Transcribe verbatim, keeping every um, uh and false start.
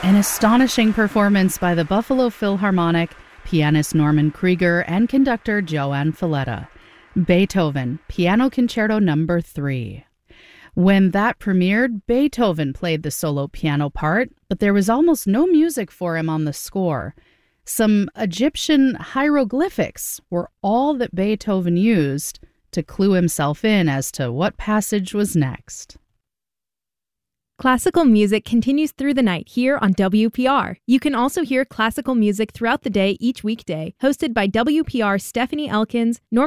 An astonishing performance by the Buffalo Philharmonic, pianist Norman Krieger, and conductor Joan Falletta. Beethoven, Piano Concerto Number three. When that premiered, Beethoven played the solo piano part, but there was almost no music for him on the score. Some Egyptian hieroglyphics were all that Beethoven used to clue himself in as to what passage was next. Classical music continues through the night here on W P R. You can also hear classical music throughout the day each weekday, hosted by W P R's Stephanie Elkins, Norman